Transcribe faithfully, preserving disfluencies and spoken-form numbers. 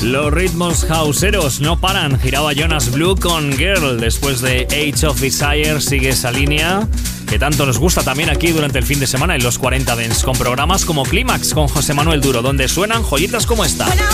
Los ritmos houseeros no paran. Giraba Jonas Blue con Girl. Después de Age of Desire sigue esa línea que tanto nos gusta también aquí durante el fin de semana en los cuarenta Dance, con programas como Clímax con José Manuel Duro, donde suenan joyitas como esta.